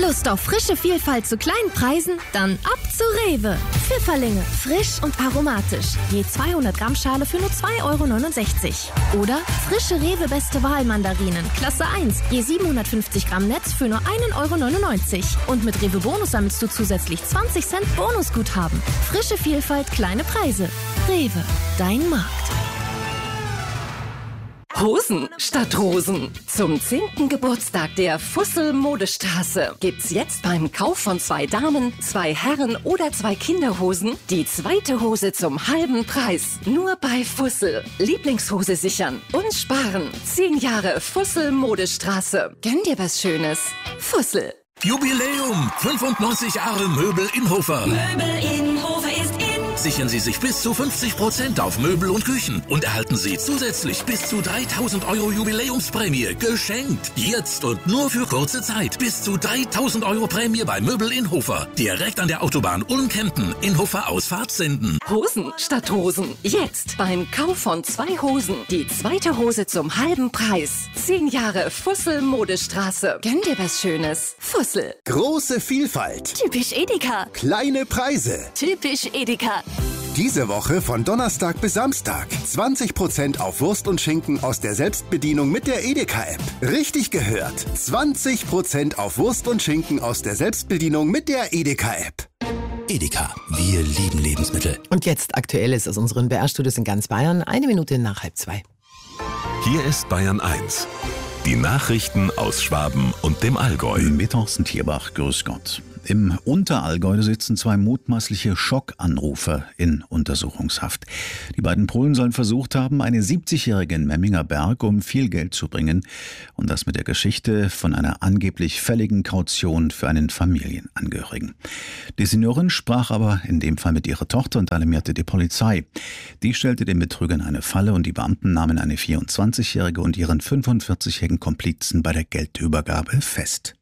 Lust auf frische Vielfalt zu kleinen Preisen? Dann ab zu Rewe. Pfifferlinge, frisch und aromatisch. Je 200 Gramm Schale für nur 2,69 €. Oder frische Rewe Beste Wahl Mandarinen, Klasse 1. Je 750 Gramm Netz für nur 1,99 €. Und mit Rewe Bonus sammelst du zusätzlich 20 Cent Bonusguthaben. Frische Vielfalt, kleine Preise. Rewe, dein Markt. Hosen statt Rosen. Zum 10. Geburtstag der Fussel Modestraße gibt's jetzt beim Kauf von 2 Damen, 2 Herren oder 2 Kinderhosen die zweite Hose zum halben Preis. Nur bei Fussel. Lieblingshose sichern und sparen. 10 Jahre Fussel Modestraße. Gönn dir was Schönes. Fussel. Jubiläum! 95 Jahre Möbel Inhofer. Möbel Inhofer ist in. Sichern Sie sich bis zu 50% auf Möbel und Küchen und erhalten Sie zusätzlich bis zu 3.000 € Jubiläumsprämie geschenkt. Jetzt und nur für kurze Zeit. Bis zu 3.000 € Prämie bei Möbel Inhofer. Direkt an der Autobahn Ulm-Kempten. Inhofer Ausfahrt Senden. Hosen statt Rosen. Jetzt beim Kauf von 2 Hosen die zweite Hose zum halben Preis. 10 Jahre Fussel Modestraße. Gönn dir was Schönes. Fussel. Große Vielfalt. Typisch Edeka. Kleine Preise. Typisch Edeka. Diese Woche von Donnerstag bis Samstag. 20% auf Wurst und Schinken aus der Selbstbedienung mit der Edeka-App. Richtig gehört. 20% auf Wurst und Schinken aus der Selbstbedienung mit der Edeka-App. Edeka, wir lieben Lebensmittel. Und jetzt Aktuelles aus unseren BR-Studios in ganz Bayern. 1 Minute nach 1:30. Hier ist Bayern 1. Die Nachrichten aus Schwaben und dem Allgäu. Mit Thorsten Tierbach, grüß Gott. Im Unterallgäu sitzen 2 mutmaßliche Schockanrufer in Untersuchungshaft. Die beiden Polen sollen versucht haben, eine 70-Jährige in Memminger Berg um viel Geld zu bringen und das mit der Geschichte von einer angeblich fälligen Kaution für einen Familienangehörigen. Die Seniorin sprach aber in dem Fall mit ihrer Tochter und alarmierte die Polizei. Die stellte den Betrügern eine Falle und die Beamten nahmen eine 24-Jährige und ihren 45-jährigen Komplizen bei der Geldübergabe fest.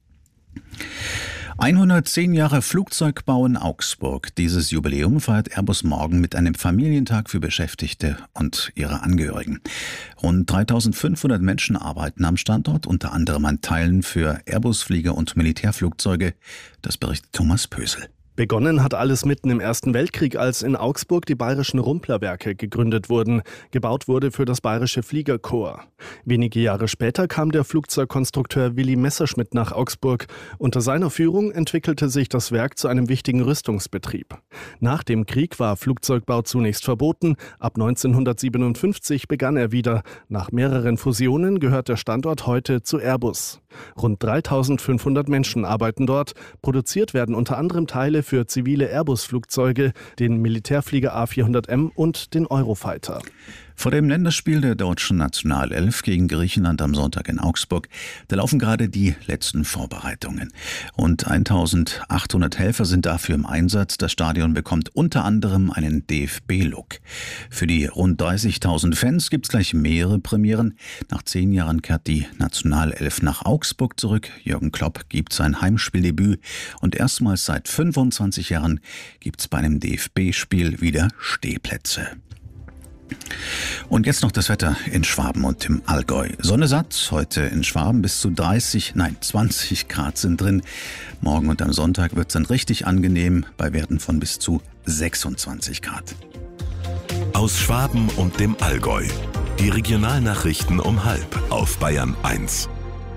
110 Jahre Flugzeugbau in Augsburg. Dieses Jubiläum feiert Airbus morgen mit einem Familientag für Beschäftigte und ihre Angehörigen. Rund 3.500 Menschen arbeiten am Standort, unter anderem an Teilen für Airbus-Flieger und Militärflugzeuge. Das berichtet Thomas Pösel. Begonnen hat alles mitten im Ersten Weltkrieg, als in Augsburg die Bayerischen Rumplerwerke gegründet wurden. Gebaut wurde für das Bayerische Fliegerkorps. Wenige Jahre später kam der Flugzeugkonstrukteur Willy Messerschmitt nach Augsburg. Unter seiner Führung entwickelte sich das Werk zu einem wichtigen Rüstungsbetrieb. Nach dem Krieg war Flugzeugbau zunächst verboten. Ab 1957 begann er wieder. Nach mehreren Fusionen gehört der Standort heute zu Airbus. Rund 3.500 Menschen arbeiten dort. Produziert werden unter anderem Teile für zivile Airbus-Flugzeuge, den Militärflieger A400M und den Eurofighter. Vor dem Länderspiel der deutschen Nationalelf gegen Griechenland am Sonntag in Augsburg, da laufen gerade die letzten Vorbereitungen. Rund 1.800 Helfer sind dafür im Einsatz. Das Stadion bekommt unter anderem einen DFB-Look. Für die rund 30.000 Fans gibt es gleich mehrere Premieren. Nach 10 Jahren kehrt die Nationalelf nach Augsburg zurück. Jürgen Klopp gibt sein Heimspieldebüt und erstmals seit 25 Jahren gibt es bei einem DFB-Spiel wieder Stehplätze. Und jetzt noch das Wetter in Schwaben und im Allgäu. Sonne satt, heute in Schwaben bis zu 20 Grad sind drin. Morgen und am Sonntag wird es dann richtig angenehm bei Werten von bis zu 26 Grad. Aus Schwaben und dem Allgäu. Die Regionalnachrichten um 12:30 auf Bayern 1.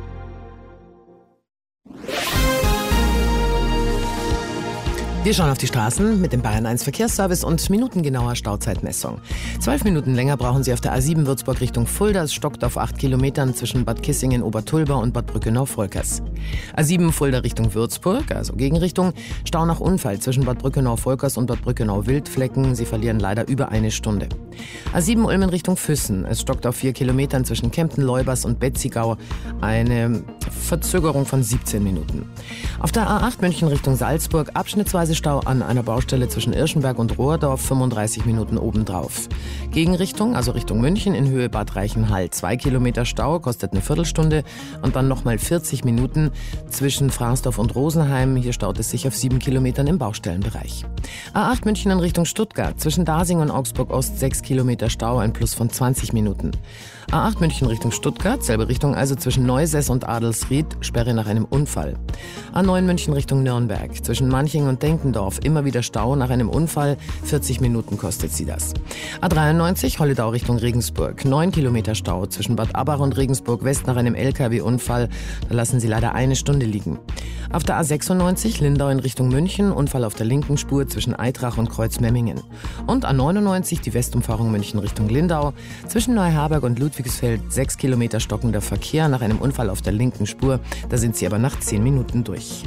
Wir schauen auf die Straßen mit dem Bayern 1 Verkehrsservice und minutengenauer Stauzeitmessung. 12 Minuten länger brauchen Sie auf der A7 Würzburg Richtung Fulda. Es stockt auf 8 Kilometern zwischen Bad Kissingen, Obertulba und Bad Brückenau-Volkers. A7 Fulda Richtung Würzburg, also Gegenrichtung. Stau nach Unfall zwischen Bad Brückenau-Volkers und Bad Brückenau-Wildflecken. Sie verlieren leider über 1 Stunde. A7 Ulmen Richtung Füssen. Es stockt auf 4 Kilometern zwischen Kempten, Leubers und Betzigau. Eine Verzögerung von 17 Minuten. Auf der A8 München Richtung Salzburg abschnittsweise Stau an einer Baustelle zwischen Irschenberg und Rohrdorf, 35 Minuten obendrauf. Gegenrichtung, also Richtung München in Höhe Bad Reichenhall, 2 Kilometer Stau, kostet eine Viertelstunde und dann nochmal 40 Minuten zwischen Fransdorf und Rosenheim. Hier staut es sich auf 7 Kilometern im Baustellenbereich. A8 München in Richtung Stuttgart, zwischen Dasing und Augsburg Ost 6 Kilometer Stau, ein Plus von 20 Minuten. A8 München Richtung Stuttgart, selbe Richtung also zwischen Neusäß und Adelsried, Sperre nach einem Unfall. A9 A9 München Richtung Nürnberg. Zwischen Manching und Denkendorf immer wieder Stau nach einem Unfall. 40 Minuten kostet sie das. A93 Holledau Richtung Regensburg. 9 Kilometer Stau zwischen Bad Abbach und Regensburg West nach einem LKW-Unfall. Da lassen sie leider 1 Stunde liegen. Auf der A96 Lindau in Richtung München. Unfall auf der linken Spur zwischen Eitrach und Kreuzmemmingen. Und A99 die Westumfahrung München Richtung Lindau. Zwischen Neuharberg und Ludwigsfeld 6 Kilometer stockender Verkehr nach einem Unfall auf der linken Spur. Da sind sie aber nach 10 Minuten durch.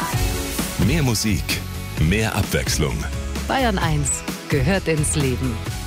Mehr Musik, mehr Abwechslung. Bayern 1 gehört ins Leben.